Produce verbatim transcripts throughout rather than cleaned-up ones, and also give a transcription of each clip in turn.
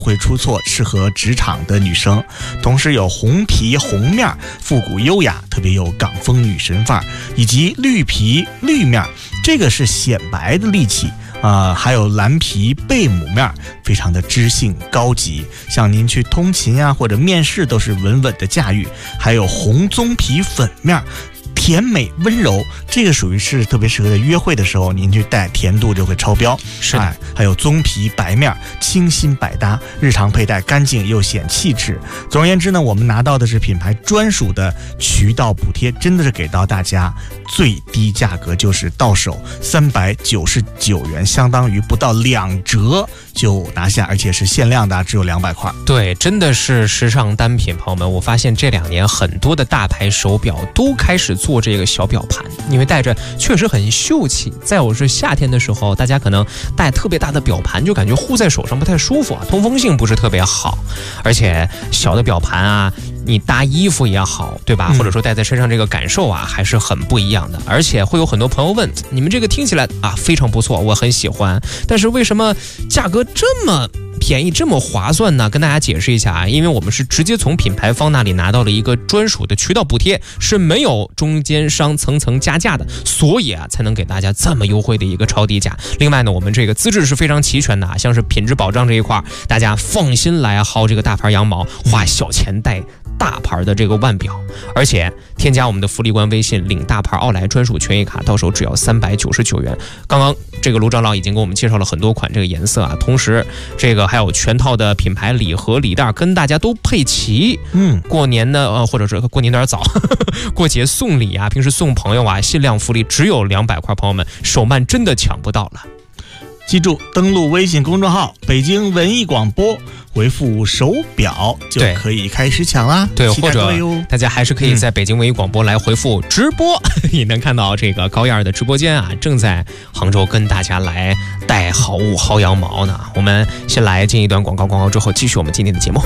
会出错，适合职场的女生。同时有红皮红面，复古优雅，特别有港风女神范儿，以及绿皮绿面，这个是显白的利器啊、呃，还有蓝皮贝母面，非常的知性高级，像您去通勤啊或者面试都是稳稳的驾驭。还有红棕皮粉面，甜美温柔，这个属于是特别适合在约会的时候，您去带，甜度就会超标。 是的、 哎，还有棕皮白面，清新百搭，日常佩戴干净又显气质。总而言之呢，我们拿到的是品牌专属的渠道补贴，真的是给到大家最低价格，就是到手三百九十九元，相当于不到两折就拿下，而且是限量的，只有两百块。 对，真的是时尚单品，朋友们，我发现这两年很多的大牌手表都开始做这个小表盘，因为戴着确实很秀气。在我是夏天的时候，大家可能戴特别大的表盘，就感觉护在手上不太舒服啊，通风性不是特别好。而且小的表盘啊，你搭衣服也好，对吧？或者说戴在身上这个感受啊，还是很不一样的。而且会有很多朋友问，你们这个听起来啊非常不错，我很喜欢，但是为什么价格这么便宜这么划算呢？跟大家解释一下啊，因为我们是直接从品牌方那里拿到了一个专属的渠道补贴，是没有中间商层层加价的，所以啊才能给大家这么优惠的一个超低价。另外呢，我们这个资质是非常齐全的啊，像是品质保障这一块，大家放心来薅这个大牌羊毛，花小钱戴大牌的这个腕表。而且添加我们的福利官微信，领大牌奥莱专属权益卡，到手只要三百九十九元。刚刚这个卢长老已经给我们介绍了很多款这个颜色啊，同时这个还有全套的品牌礼盒礼袋跟大家都配齐。嗯，过年呢呃或者是过年有点早呵呵过节送礼啊，平时送朋友啊，限量福利只有两百块，朋友们手慢真的抢不到了。 记住，登录微信公众号北京文艺广播，回复手表就可以开始抢啦。 对，或者大家还是可以在北京文艺广播来回复直播、嗯、也能看到这个高燕的直播间啊，正在杭州跟大家来带好物薅羊毛呢。我们先来进一段广告，广告之后继续我们今天的节目。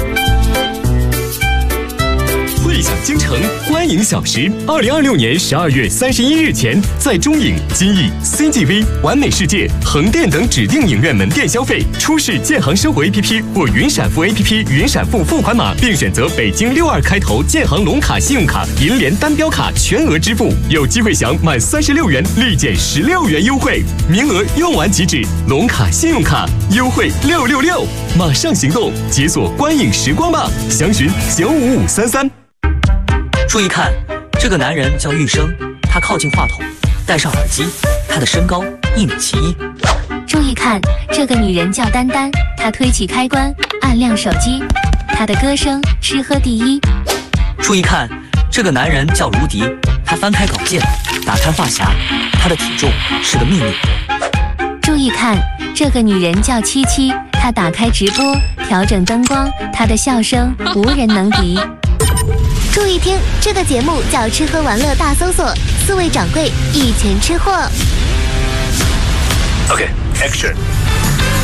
汇享京城观影小时，二零二六年十二月三十一日前，在中影、金逸、C G V、完美世界、横店等指定影院门店消费，出示建行生活 A P P 或云闪付 A P P 云闪付付款码，并选择北京六二开头建行龙卡信用卡、银联单标卡全额支付，有机会享满三十六元立减十六元优惠，名额用完即止。龙卡信用卡优惠六六六，马上行动，解锁观影时光吧！详询九五五三三。 注意看，这个男人叫玉生，他靠近话筒，戴上耳机，他的身高一米七一。 注意看，这个女人叫丹丹，她推起开关，按亮手机，她的歌声吃喝第一。 注意看，这个男人叫卢迪，他翻开稿件，打开话匣，他的体重是个秘密。 注意看，这个女人叫七七，她打开直播，调整灯光，她的笑声无人能敌。注意听，这个节目叫吃喝玩乐大搜索，四位掌柜一拳吃货。 OK，Action。